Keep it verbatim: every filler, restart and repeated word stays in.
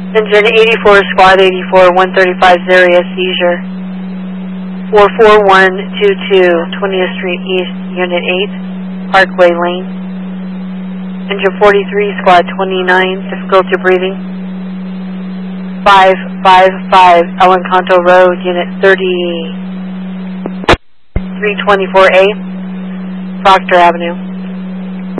Engine eighty-four, Squad eighty-four, one thirty-five, Zaria, seizure. four four one two two, twentieth Street East, Unit eight, Parkway Lane. Engine forty-three, Squad twenty-nine, difficulty breathing. five five five, El Encanto Road, Unit thirty-three twenty-four A, Proctor Avenue.